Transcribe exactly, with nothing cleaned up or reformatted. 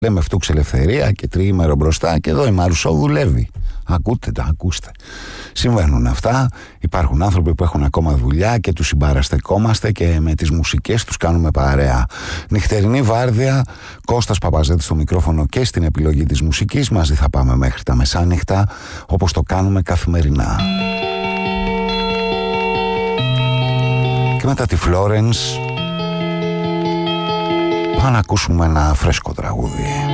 Λέμε φτούξε ελευθερία και τριήμερο μπροστά και εδώ η Μαρουσό δουλεύει. Ακούτε τα, ακούστε. Συμβαίνουν αυτά. Υπάρχουν άνθρωποι που έχουν ακόμα δουλειά και τους συμπαραστεκόμαστε και με τις μουσικές τους κάνουμε παρέα. Νυχτερινή βάρδια, Κώστας Παπαζέτης στο μικρόφωνο και στην επιλογή της μουσικής. Μαζί θα πάμε μέχρι τα μεσάνυχτα, όπως το κάνουμε καθημερινά. Και μετά τη Florence πάμε να ακούσουμε ένα φρέσκο τραγούδι.